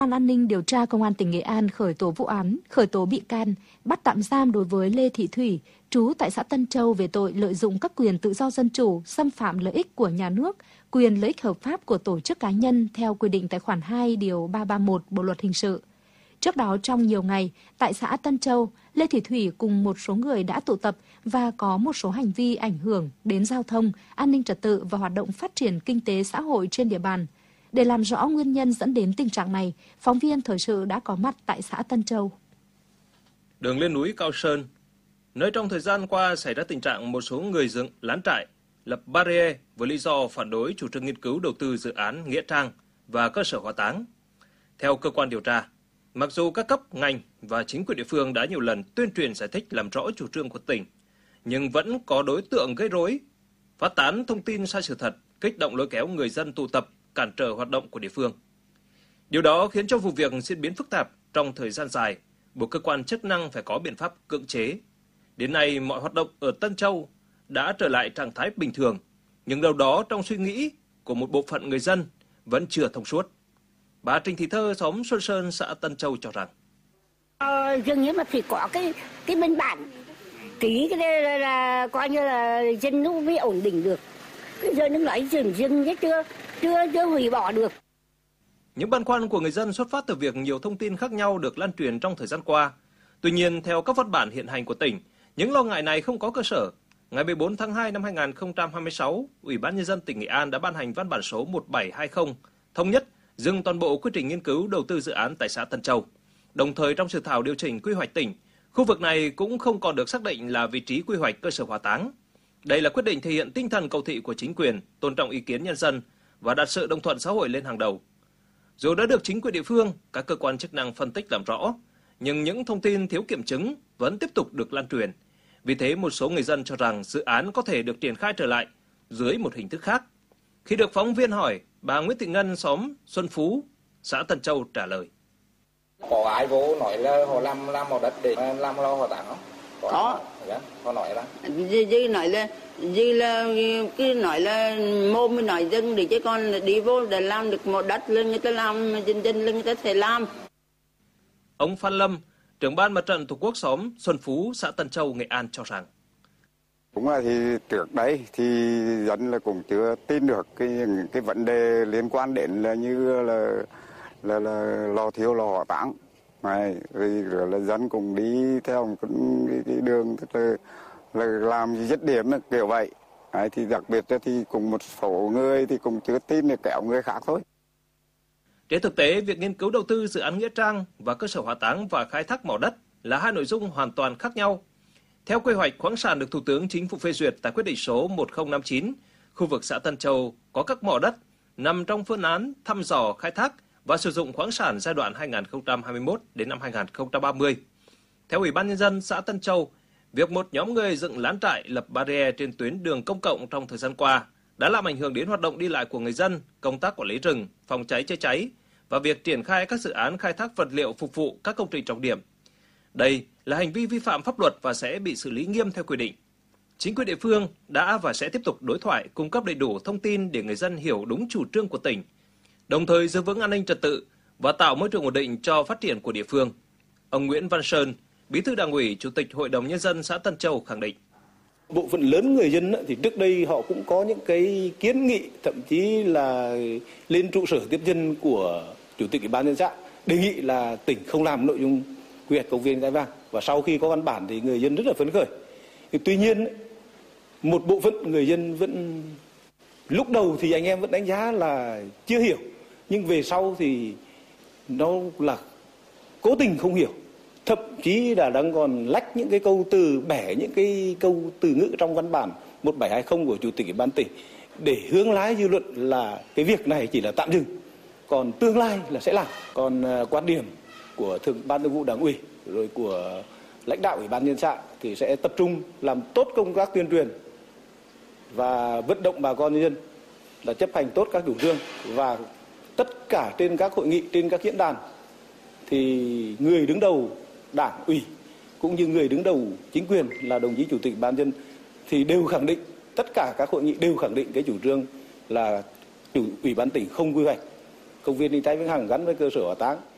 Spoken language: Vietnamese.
An ninh điều tra Công an tỉnh Nghệ An khởi tố vụ án, khởi tố bị can, bắt tạm giam đối với Lê Thị Thủy, trú tại xã Tân Châu về tội lợi dụng các quyền tự do dân chủ, xâm phạm lợi ích của nhà nước, quyền lợi ích hợp pháp của tổ chức cá nhân theo quy định tại khoản 2 điều 331 Bộ luật hình sự. Trước đó trong nhiều ngày, tại xã Tân Châu, Lê Thị Thủy cùng một số người đã tụ tập và có một số hành vi ảnh hưởng đến giao thông, an ninh trật tự và hoạt động phát triển kinh tế xã hội trên địa bàn. Để làm rõ nguyên nhân dẫn đến tình trạng này, phóng viên thời sự đã có mặt tại xã Tân Châu. Đường lên núi Cao Sơn, nơi trong thời gian qua xảy ra tình trạng một số người dựng lán trại, lập barrier với lý do phản đối chủ trương nghiên cứu đầu tư dự án Nghĩa Trang và cơ sở hỏa táng. Theo cơ quan điều tra, mặc dù các cấp, ngành và chính quyền địa phương đã nhiều lần tuyên truyền giải thích làm rõ chủ trương của tỉnh, nhưng vẫn có đối tượng gây rối, phát tán thông tin sai sự thật, kích động lôi kéo người dân tụ tập, cản trở hoạt động của địa phương. Điều đó khiến cho vụ việc diễn biến phức tạp trong thời gian dài, buộc cơ quan chức năng phải có biện pháp cưỡng chế. Đến nay, mọi hoạt động ở Tân Châu đã trở lại trạng thái bình thường, nhưng đâu đó trong suy nghĩ của một bộ phận người dân vẫn chưa thông suốt. Bà Trịnh Thị Thơ, xóm Xuân Sơn, xã Tân Châu cho rằng dường như mà phải có cái biên bản ký cái đây là coi như là dân nó mới ổn định được. Bây giờ nó nói dừng chưa hủy bỏ được. Những băn khoăn của người dân xuất phát từ việc nhiều thông tin khác nhau được lan truyền trong thời gian qua. Tuy nhiên, theo các văn bản hiện hành của tỉnh, những lo ngại này không có cơ sở. Ngày 14 tháng 2 năm 2026, Ủy ban Nhân dân tỉnh Nghệ An đã ban hành văn bản số 1720, thống nhất dừng toàn bộ quy trình nghiên cứu đầu tư dự án tại xã Tân Châu. Đồng thời trong dự thảo điều chỉnh quy hoạch tỉnh, khu vực này cũng không còn được xác định là vị trí quy hoạch cơ sở hỏa táng. Đây là quyết định thể hiện tinh thần cầu thị của chính quyền, tôn trọng ý kiến nhân dân và đặt sự đồng thuận xã hội lên hàng đầu. Dù đã được chính quyền địa phương, các cơ quan chức năng phân tích làm rõ, nhưng những thông tin thiếu kiểm chứng vẫn tiếp tục được lan truyền. Vì thế, một số người dân cho rằng dự án có thể được triển khai trở lại dưới một hình thức khác. Khi được phóng viên hỏi, bà Nguyễn Thị Ngân, xóm Xuân Phú, xã Tân Châu trả lời. Có ai vô nói là họ làm màu đất để làm lo hỏa táng không? Có. Họ nói là cứ nói là mồm mới nói dân để chứ con đi vô để làm được một đất lên người ta làm, dân lên người ta thể làm. Ông Phan Lâm, trưởng ban Mặt trận Tổ quốc xóm Xuân Phú, xã Tân Châu, Nghệ An cho rằng cũng là thì trước đây thì dân là cũng chưa tin được cái vấn đề liên quan đến là như là lò thiêu lò hỏa táng này, rồi là dân cũng đi theo cái đường tức là làm dứt điểm kiểu vậy. Đấy, thì đặc biệt thì cùng một số người thì cũng chưa tin được kéo người khác thôi. Trên thực tế, việc nghiên cứu đầu tư dự án Nghĩa Trang và cơ sở hỏa táng và khai thác mỏ đất là hai nội dung hoàn toàn khác nhau. Theo quy hoạch khoáng sản được Thủ tướng Chính phủ phê duyệt tại quyết định số 1059, khu vực xã Tân Châu có các mỏ đất nằm trong phương án thăm dò, khai thác và sử dụng khoáng sản giai đoạn 2021 đến năm 2030. Theo Ủy ban Nhân dân xã Tân Châu, việc một nhóm người dựng lán trại lập barrier trên tuyến đường công cộng trong thời gian qua đã làm ảnh hưởng đến hoạt động đi lại của người dân, công tác quản lý rừng, phòng cháy chữa cháy và việc triển khai các dự án khai thác vật liệu phục vụ các công trình trọng điểm. Đây là hành vi vi phạm pháp luật và sẽ bị xử lý nghiêm theo quy định. Chính quyền địa phương đã và sẽ tiếp tục đối thoại, cung cấp đầy đủ thông tin để người dân hiểu đúng chủ trương của tỉnh, đồng thời giữ vững an ninh trật tự và tạo môi trường ổn định cho phát triển của địa phương. Ông Nguyễn Văn Sơn, Bí thư Đảng ủy, Chủ tịch Hội đồng Nhân dân xã Tân Châu khẳng định. Bộ phận lớn người dân thì trước đây họ cũng có những cái kiến nghị, thậm chí là lên trụ sở tiếp dân của Chủ tịch Ủy ban Nhân dân xã đề nghị là tỉnh không làm nội dung quy hoạch công viên Cái Vàng. Và sau khi có văn bản thì người dân rất là phấn khởi. Tuy nhiên, một bộ phận người dân vẫn lúc đầu thì anh em vẫn đánh giá là chưa hiểu, nhưng về sau thì nó là cố tình không hiểu, thậm chí là đang còn lách những cái câu từ, bẻ những cái câu từ ngữ trong văn bản 1720 của Chủ tịch Ủy ban tỉnh để hướng lái dư luận là cái việc này chỉ là tạm dừng, còn tương lai là sẽ làm. Còn quan điểm của Thường ban Thường vụ Đảng ủy rồi của lãnh đạo Ủy ban Nhân dân xã thì sẽ tập trung làm tốt công tác tuyên truyền và vận động bà con nhân dân là chấp hành tốt các chủ trương, và tất cả trên các hội nghị, trên các diễn đàn thì người đứng đầu Đảng ủy cũng như người đứng đầu chính quyền là đồng chí Chủ tịch Ban dân thì đều khẳng định, tất cả các hội nghị đều khẳng định cái chủ trương là Ủy ban tỉnh không quy hoạch công viên Ninh Thái Vĩnh Hằng gắn với cơ sở hỏa táng.